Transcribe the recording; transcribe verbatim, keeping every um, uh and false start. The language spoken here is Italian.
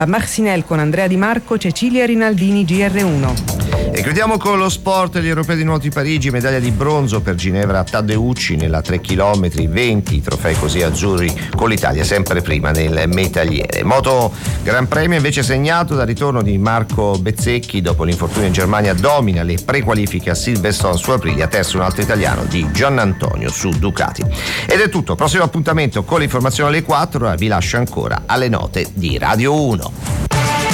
A Marcinelle con Andrea Di Marco, Cecilia Rinaldini, G R uno. E chiudiamo con lo sport. Gli europei di nuoto Parigi, medaglia di bronzo per Ginevra Taddeucci nella tre chilometri venti, trofei così azzurri con l'Italia sempre prima nel medagliere. Moto Gran Premio invece segnato dal ritorno di Marco Bezzecchi dopo l'infortunio in Germania, domina le prequalifiche a Silverstone su Aprilia, terzo un altro italiano di Giannantonio su Ducati. Ed è tutto, prossimo appuntamento con l'informazione alle quattro, vi lascio ancora alle note di Radio uno.